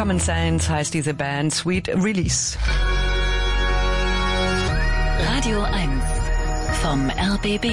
Common Sense heißt diese Band, Sweet Release. Radio 1 vom RBB.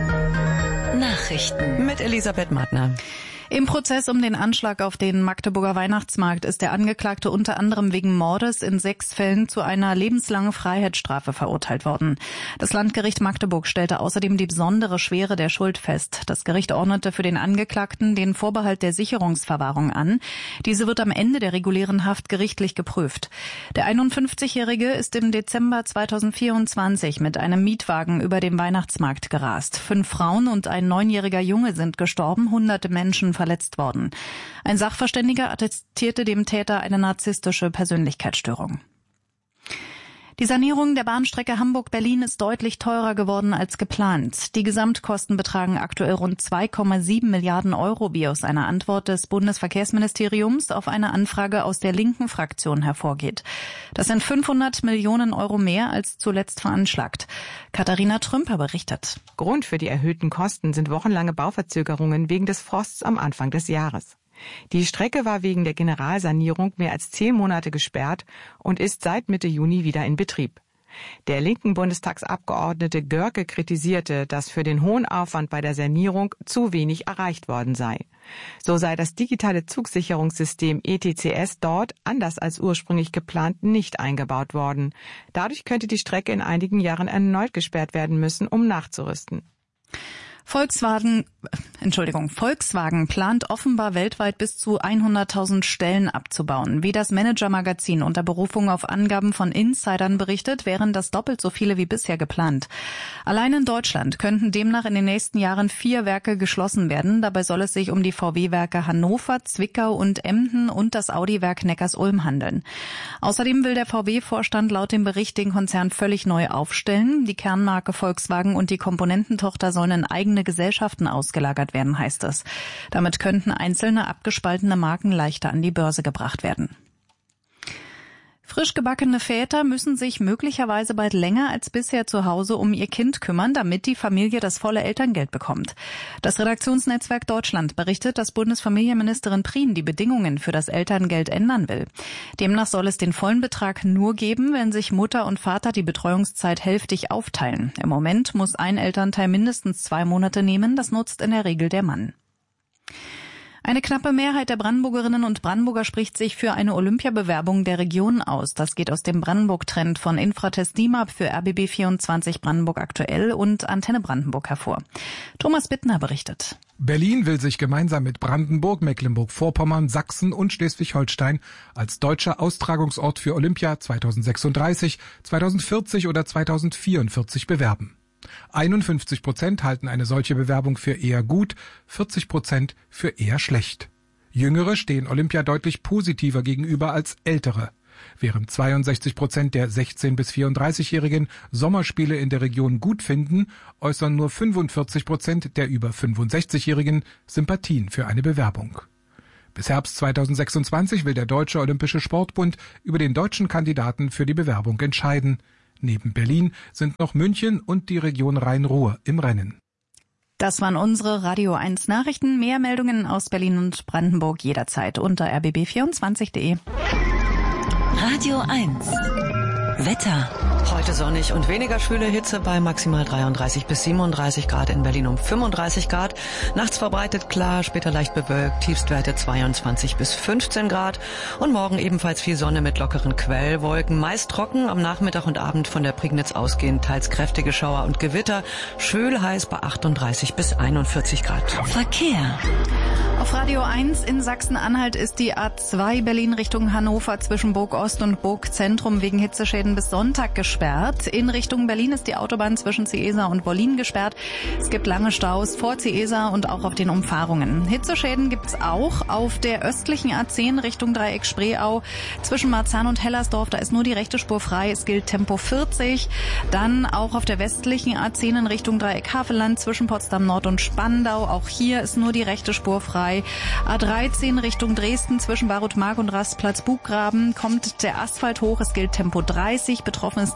Nachrichten mit Elisabeth Mattner. Im Prozess um den Anschlag auf den Magdeburger Weihnachtsmarkt ist der Angeklagte unter anderem wegen Mordes in 6 Fällen zu einer lebenslangen Freiheitsstrafe verurteilt worden. Das Landgericht Magdeburg stellte außerdem die besondere Schwere der Schuld fest. Das Gericht ordnete für den Angeklagten den Vorbehalt der Sicherungsverwahrung an. Diese wird am Ende der regulären Haft gerichtlich geprüft. Der 51-Jährige ist im Dezember 2024 mit einem Mietwagen über den Weihnachtsmarkt gerast. 5 Frauen und ein 9-jähriger Junge sind gestorben, hunderte Menschen verletzt worden. Ein Sachverständiger attestierte dem Täter eine narzisstische Persönlichkeitsstörung. Die Sanierung der Bahnstrecke Hamburg-Berlin ist deutlich teurer geworden als geplant. Die Gesamtkosten betragen aktuell rund 2,7 Milliarden Euro, wie aus einer Antwort des Bundesverkehrsministeriums auf eine Anfrage aus der linken Fraktion hervorgeht. Das sind 500 Millionen Euro mehr als zuletzt veranschlagt. Katharina Trümper berichtet. Grund für die erhöhten Kosten sind wochenlange Bauverzögerungen wegen des Frosts am Anfang des Jahres. Die Strecke war wegen der Generalsanierung mehr als 10 Monate gesperrt und ist seit Mitte Juni wieder in Betrieb. Der linken Bundestagsabgeordnete Görke kritisierte, dass für den hohen Aufwand bei der Sanierung zu wenig erreicht worden sei. So sei das digitale Zugsicherungssystem ETCS dort, anders als ursprünglich geplant, nicht eingebaut worden. Dadurch könnte die Strecke in einigen Jahren erneut gesperrt werden müssen, um nachzurüsten. Volkswagen plant offenbar weltweit bis zu 100.000 Stellen abzubauen. Wie das Manager-Magazin unter Berufung auf Angaben von Insidern berichtet, wären das doppelt so viele wie bisher geplant. Allein in Deutschland könnten demnach in den nächsten Jahren 4 Werke geschlossen werden. Dabei soll es sich um die VW-Werke Hannover, Zwickau und Emden und das Audi-Werk Neckarsulm handeln. Außerdem will der VW-Vorstand laut dem Bericht den Konzern völlig neu aufstellen. Die Kernmarke Volkswagen und die Komponententochter sollen in eigene Gesellschaften ausgelagert werden, heißt es. Damit könnten einzelne abgespaltene Marken leichter an die Börse gebracht werden. Frisch gebackene Väter müssen sich möglicherweise bald länger als bisher zu Hause um ihr Kind kümmern, damit die Familie das volle Elterngeld bekommt. Das Redaktionsnetzwerk Deutschland berichtet, dass Bundesfamilienministerin Prien die Bedingungen für das Elterngeld ändern will. Demnach soll es den vollen Betrag nur geben, wenn sich Mutter und Vater die Betreuungszeit hälftig aufteilen. Im Moment muss ein Elternteil mindestens 2 Monate nehmen, das nutzt in der Regel der Mann. Eine knappe Mehrheit der Brandenburgerinnen und Brandenburger spricht sich für eine Olympiabewerbung der Region aus. Das geht aus dem Brandenburg-Trend von Infratest DIMAP für RBB24 Brandenburg aktuell und Antenne Brandenburg hervor. Thomas Bittner berichtet. Berlin will sich gemeinsam mit Brandenburg, Mecklenburg-Vorpommern, Sachsen und Schleswig-Holstein als deutscher Austragungsort für Olympia 2036, 2040 oder 2044 bewerben. 51% halten eine solche Bewerbung für eher gut, 40% für eher schlecht. Jüngere stehen Olympia deutlich positiver gegenüber als Ältere. Während 62% der 16- bis 34-Jährigen Sommerspiele in der Region gut finden, äußern nur 45% der über 65-Jährigen Sympathien für eine Bewerbung. Bis Herbst 2026 will der Deutsche Olympische Sportbund über den deutschen Kandidaten für die Bewerbung entscheiden. Neben Berlin sind noch München und die Region Rhein-Ruhr im Rennen. Das waren unsere Radio 1 Nachrichten. Mehr Meldungen aus Berlin und Brandenburg jederzeit unter rbb24.de. Radio 1 Wetter. Heute sonnig und weniger schwüle Hitze bei maximal 33 bis 37 Grad, in Berlin um 35 Grad. Nachts verbreitet klar, später leicht bewölkt, Tiefstwerte 22 bis 15 Grad. Und morgen ebenfalls viel Sonne mit lockeren Quellwolken, meist trocken, am Nachmittag und Abend von der Prignitz ausgehend teils kräftige Schauer und Gewitter. Schwül heiß bei 38 bis 41 Grad. Verkehr. Auf Radio 1 in Sachsen-Anhalt ist die A2 Berlin Richtung Hannover zwischen Burg Ost und Burg Zentrum wegen Hitzeschäden bis Sonntag gesperrt. In Richtung Berlin ist die Autobahn zwischen Ciesa und Wollin gesperrt. Es gibt lange Staus vor Ciesa und auch auf den Umfahrungen. Hitzeschäden gibt's auch auf der östlichen A10 Richtung Dreieck Spreeau zwischen Marzahn und Hellersdorf. Da ist nur die rechte Spur frei. Es gilt Tempo 40. Dann auch auf der westlichen A10 in Richtung Dreieck Havelland zwischen Potsdam Nord und Spandau. Auch hier ist nur die rechte Spur frei. A13 Richtung Dresden zwischen Barutmark und Rastplatz Buggraben kommt der Asphalt hoch. Es gilt Tempo 30. Betroffen ist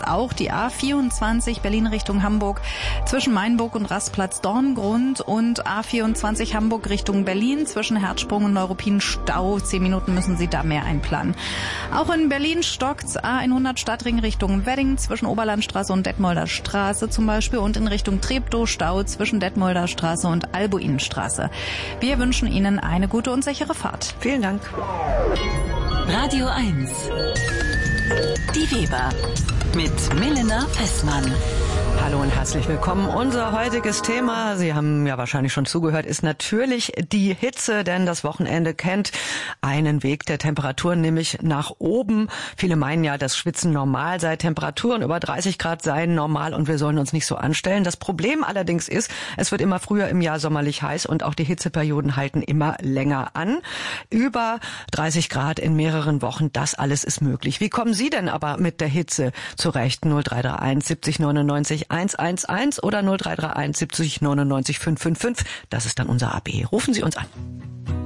auch die A24 Berlin Richtung Hamburg zwischen Mainburg und Rastplatz Dorngrund und A24 Hamburg Richtung Berlin zwischen Herzsprung und Neuruppin Stau. 10 Minuten müssen Sie da mehr einplanen. Auch in Berlin stockt's A100 Stadtring Richtung Wedding zwischen Oberlandstraße und Detmolder Straße zum Beispiel und in Richtung Treptow Stau zwischen Detmolder Straße und Albuinenstraße. Wir wünschen Ihnen eine gute und sichere Fahrt. Vielen Dank. Radio 1. Die Weber mit Milena Fessmann. Hallo und herzlich willkommen. Unser heutiges Thema, Sie haben ja wahrscheinlich schon zugehört, ist natürlich die Hitze, denn das Wochenende kennt einen Weg der Temperaturen, nämlich nach oben. Viele meinen ja, dass Schwitzen normal sei, Temperaturen über 30 Grad seien normal und wir sollen uns nicht so anstellen. Das Problem allerdings ist, es wird immer früher im Jahr sommerlich heiß und auch die Hitzeperioden halten immer länger an. Über 30 Grad in mehreren Wochen, das alles ist möglich. Wie kommen Sie denn aber mit der Hitze zurecht? 0331 70 99 111 oder 0331 70 99 555. Das ist dann unser AB. Rufen Sie uns an.